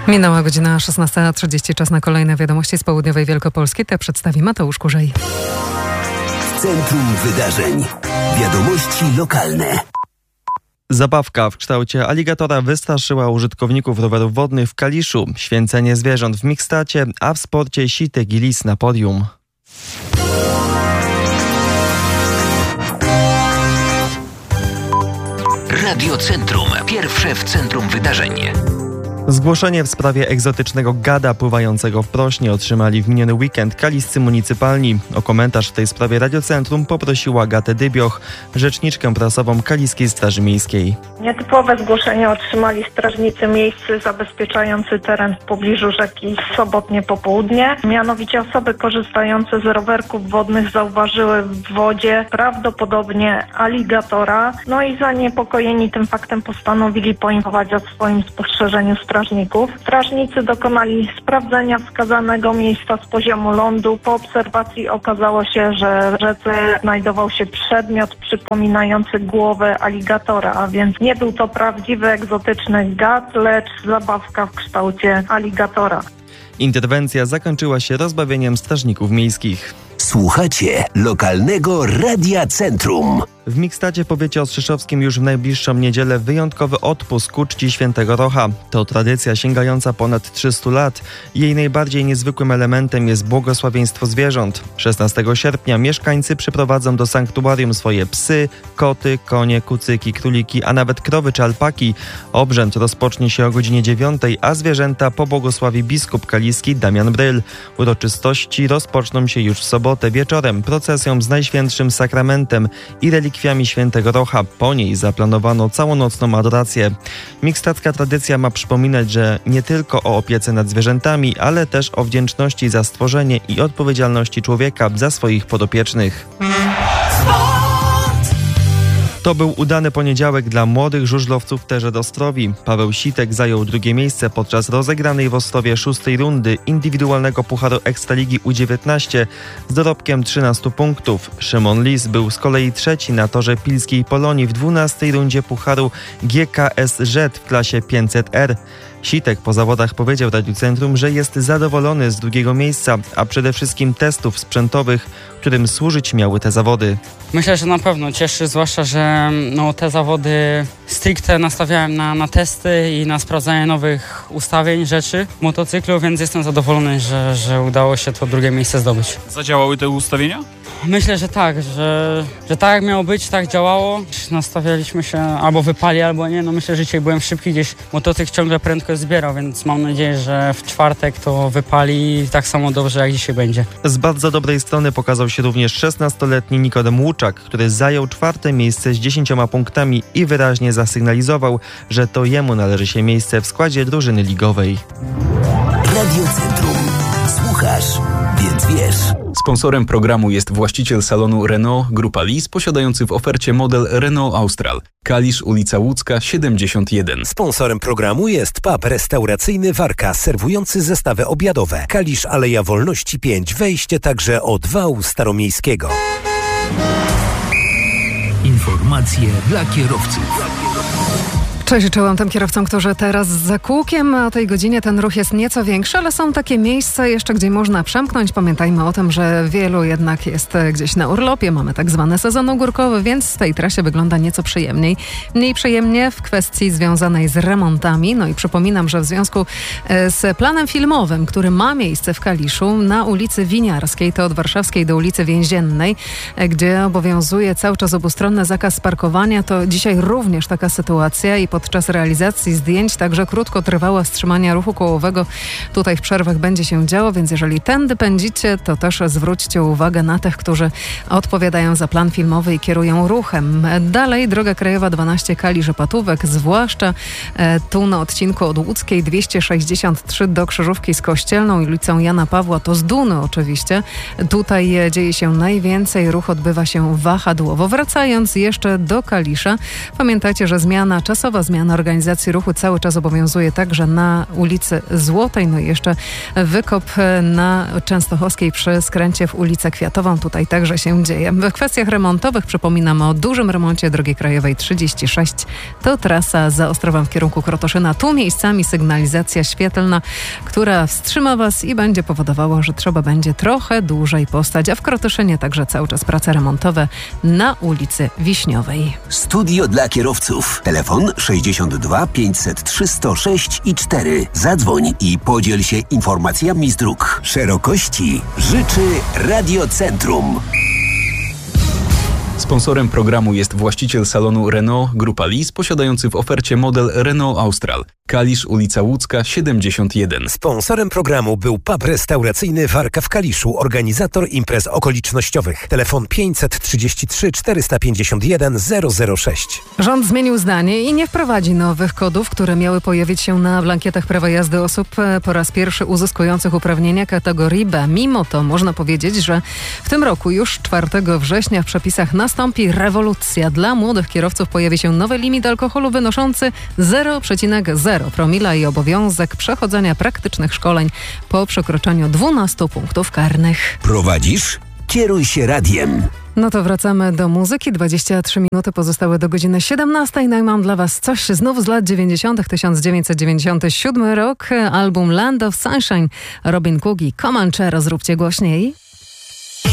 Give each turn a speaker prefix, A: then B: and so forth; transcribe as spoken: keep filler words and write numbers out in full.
A: Minęła godzina szesnasta trzydzieści, czas na kolejne wiadomości z południowej Wielkopolski. Te przedstawi Mateusz Kurzej.
B: W centrum wydarzeń. Wiadomości lokalne.
C: Zabawka w kształcie aligatora wystraszyła użytkowników rowerów wodnych w Kaliszu. Święcenie zwierząt w Mikstacie, a w sporcie sitek i lis na podium.
B: Radio Centrum. Pierwsze w centrum wydarzeń.
C: Zgłoszenie w sprawie egzotycznego gada pływającego w Prośnie otrzymali w miniony weekend kaliscy municypalni. O komentarz w tej sprawie Radiocentrum poprosiła Agatę Dybioch, rzeczniczkę prasową Kaliskiej Straży Miejskiej.
D: Nietypowe zgłoszenie otrzymali strażnicy miejscy zabezpieczający teren w pobliżu rzeki w sobotnie popołudnie. Mianowicie osoby korzystające z rowerków wodnych zauważyły w wodzie prawdopodobnie aligatora. No i zaniepokojeni tym faktem postanowili poinformować o swoim spostrzeżeniu strażników. Strażnicy dokonali sprawdzenia wskazanego miejsca z poziomu lądu. Po obserwacji okazało się, że w rzece znajdował się przedmiot przypominający głowę aligatora, a więc nie był to prawdziwy egzotyczny gad, lecz zabawka w kształcie aligatora.
C: Interwencja zakończyła się rozbawieniem strażników miejskich.
B: Słuchacie lokalnego Radia Centrum.
C: W Mikstacie, powiecie ostrzeszowskim, już w najbliższą niedzielę wyjątkowy odpust ku czci Świętego Rocha. To tradycja sięgająca ponad trzystu lat. Jej najbardziej niezwykłym elementem jest błogosławieństwo zwierząt. szesnastego sierpnia mieszkańcy przyprowadzą do sanktuarium swoje psy, koty, konie, kucyki, króliki, a nawet krowy czy alpaki. Obrzęd rozpocznie się o godzinie dziewiątej, a zwierzęta pobłogosławi biskup kaliski Damian Bryl. Uroczystości rozpoczną się już w sobotę wieczorem procesją z Najświętszym Sakramentem i relikwiami Świętego Rocha. Po niej zaplanowano całonocną adorację. Mikstacka tradycja ma przypominać, że nie tylko o opiece nad zwierzętami, ale też o wdzięczności za stworzenie i odpowiedzialności człowieka za swoich podopiecznych. To był udany poniedziałek dla młodych żużlowców w Terze Ostrowi. Paweł Sitek zajął drugie miejsce podczas rozegranej w Ostrowie szóstej rundy indywidualnego Pucharu Ekstraligi U dziewiętnaście z dorobkiem trzynastu punktów. Szymon Lis był z kolei trzeci na torze Pilskiej Polonii w dwunastej rundzie Pucharu G K S Z w klasie pięćset R. Sitek po zawodach powiedział Radiu Centrum, że jest zadowolony z drugiego miejsca, a przede wszystkim testów sprzętowych, którym służyć miały te zawody.
E: Myślę, że na pewno cieszy, zwłaszcza, że no, te zawody stricte nastawiałem na, na testy i na sprawdzanie nowych ustawień, rzeczy w motocyklu, więc jestem zadowolony, że, że udało się to drugie miejsce zdobyć.
F: Zadziałały te ustawienia?
E: Myślę, że tak, że, że tak jak miało być, tak działało. Nastawialiśmy się albo wypali, albo nie. No myślę, że dzisiaj byłem szybki, gdzieś motocykl ciągle prędkość zbierał, więc mam nadzieję, że w czwartek to wypali tak samo dobrze, jak dzisiaj będzie.
C: Z bardzo dobrej strony pokazał się również szesnastoletni Nikodem Łuczak, który zajął czwarte miejsce z dziesięcioma punktami i wyraźnie zasygnalizował, że to jemu należy się miejsce w składzie drużyny ligowej.
B: Radio Centrum. Słuchasz, więc wiesz.
G: Sponsorem programu jest właściciel salonu Renault Grupa Lis, posiadający w ofercie model Renault Austral. Kalisz, ulica Łódzka, siedemdziesiąt jeden.
B: Sponsorem programu jest pub restauracyjny Warka, serwujący zestawy obiadowe. Kalisz, Aleja Wolności pięć, wejście także od wału staromiejskiego. Informacje dla kierowców.
A: Cześć, czołem tym kierowcom, którzy teraz za kółkiem. O tej godzinie ten ruch jest nieco większy, ale są takie miejsca jeszcze, gdzie można przemknąć. Pamiętajmy o tym, że wielu jednak jest gdzieś na urlopie. Mamy tak zwany sezon ogórkowy, więc w tej trasie wygląda nieco przyjemniej. Mniej przyjemnie w kwestii związanej z remontami. No i przypominam, że w związku z planem filmowym, który ma miejsce w Kaliszu na ulicy Winiarskiej, to od Warszawskiej do ulicy Więziennej, gdzie obowiązuje cały czas obustronny zakaz parkowania, to dzisiaj również taka sytuacja i podczas realizacji zdjęć także krótkotrwałe wstrzymania ruchu kołowego tutaj w przerwach będzie się działo, więc jeżeli tędy pędzicie, to też zwróćcie uwagę na tych, którzy odpowiadają za plan filmowy i kierują ruchem. Dalej droga krajowa dwanaście Kalisz-Opatówek, zwłaszcza e, tu na odcinku od Łódzkiej dwieście sześćdziesiąt trzy do Krzyżówki z Kościelną i ulicą Jana Pawła, to z Duny oczywiście. Tutaj e, dzieje się najwięcej, ruch odbywa się wahadłowo. Wracając jeszcze do Kalisza, pamiętajcie, że zmiana czasowa zmiana organizacji ruchu cały czas obowiązuje także na ulicy Złotej. No i jeszcze wykop na Częstochowskiej przy skręcie w ulicę Kwiatową. Tutaj także się dzieje. W kwestiach remontowych przypominam o dużym remoncie drogi krajowej trzydzieści sześć. To trasa za Ostrowem w kierunku Krotoszyna. Tu miejscami sygnalizacja świetlna, która wstrzyma Was i będzie powodowało, że trzeba będzie trochę dłużej postać. A w Krotoszynie także cały czas prace remontowe na ulicy Wiśniowej.
F: Studio dla kierowców. Telefon sześćdziesiąt dwa pięćset trzy sto sześć i cztery. Zadzwoń i podziel się informacjami z dróg. Szerokości życzy Radiocentrum.
G: Sponsorem programu jest właściciel salonu Renault Grupa Lis, posiadający w ofercie model Renault Austral. Kalisz, ulica Łódzka, siedemdziesiąt jeden.
B: Sponsorem programu był pub restauracyjny Warka w Kaliszu, organizator imprez okolicznościowych. Telefon pięćset trzydzieści trzy czterysta pięćdziesiąt jeden zero zero sześć.
A: Rząd zmienił zdanie i nie wprowadzi nowych kodów, które miały pojawić się na blankietach prawa jazdy osób po raz pierwszy uzyskujących uprawnienia kategorii B. Mimo to można powiedzieć, że w tym roku już czwartego września w przepisach nastąpi rewolucja. Dla młodych kierowców pojawi się nowy limit alkoholu wynoszący zero przecinek zero promila i obowiązek przechodzenia praktycznych szkoleń po przekroczeniu dwunastu punktów karnych.
F: Prowadzisz? Kieruj się radiem.
A: No to wracamy do muzyki. dwadzieścia trzy minuty pozostały do godziny siedemnastej. No i mam dla Was coś znów z lat dziewięćdziesiątych. tysiąc dziewięćset dziewięćdziesiąty siódmy rok. Album Land of Sunshine. Robin Cook i Comanche. Rozróbcie głośniej.